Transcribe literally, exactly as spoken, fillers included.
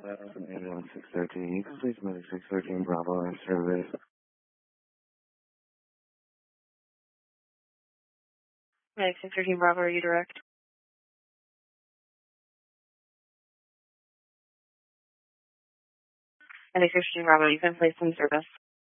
Uh, eight one six thirteen. You can please medic six thirteen Bravo in service. Medic six thirteen Bravo, are you direct? Medic six thirteen Bravo, you can place in service.